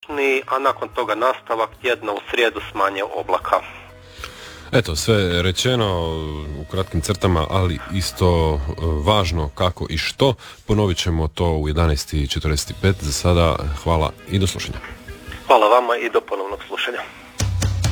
a nakon toga nastavak tjedna u srijedu s manje oblaka. Eto, sve rečeno u kratkim crtama, ali isto važno kako i što. Ponovit ćemo to u 11:45. Za sada hvala i do slušanja. Hvala vama i do ponovnog slušanja.